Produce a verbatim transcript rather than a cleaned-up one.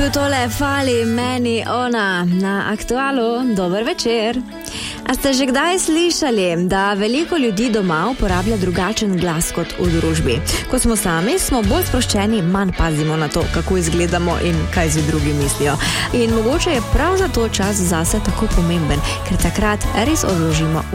bil tole Fali meni ona na Aktualu. Dober večer. A ste že kdaj slišali, da veliko ljudi doma uporablja drugačen glas kot v družbi? Ko smo sami, smo bolj sproščeni, manj pazimo na to, kako izgledamo in kaj si drugi mislijo. In mogoče je prav zato čas zase tako pomemben, ker takrat res odložimo